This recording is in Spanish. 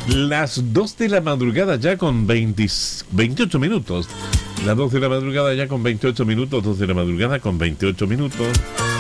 Las 2 de la madrugada ya con 28 minutos. Las 2 de la madrugada ya con 28 minutos. 2 de la madrugada con 28 minutos.